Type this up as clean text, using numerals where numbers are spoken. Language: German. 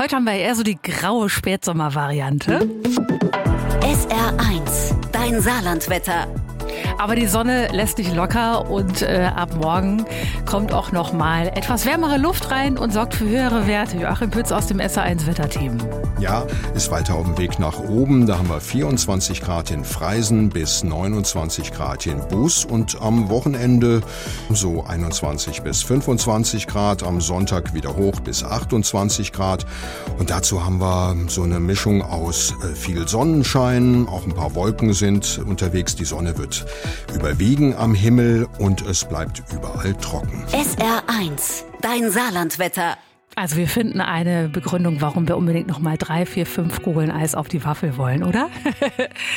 Heute haben wir eher so die graue Spätsommervariante. SR1, dein Saarlandwetter. Aber die Sonne lässt nicht locker und ab morgen kommt auch noch mal etwas wärmere Luft rein und sorgt für höhere Werte. Joachim Pütz aus dem SR1-Wetterteam. Ja, ist weiter auf dem Weg nach oben. Da haben wir 24 Grad in Freisen bis 29 Grad in Buß und am Wochenende so 21 bis 25 Grad. Am Sonntag wieder hoch bis 28 Grad. Und dazu haben wir so eine Mischung aus viel Sonnenschein, auch ein paar Wolken sind unterwegs. Die Sonne wird überwiegen am Himmel und es bleibt überall trocken. SR1, dein Saarlandwetter. Also wir finden eine Begründung, warum wir unbedingt noch mal 3, 4, 5 Kugeln Eis auf die Waffel wollen, oder?